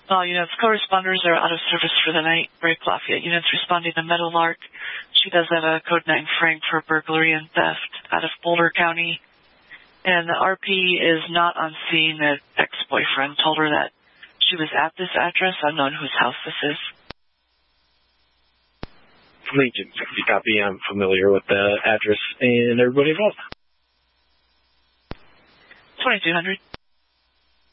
All units, co-responders are out of service for the night. Break Lafayette units responding to Meadowlark. She does have a code 9 Frank for burglary and theft out of Boulder County. And the RP is not on scene. The ex-boyfriend told her that she was at this address, unknown whose house this is. Legion, copy. I'm familiar with the address and everybody involved. 2200.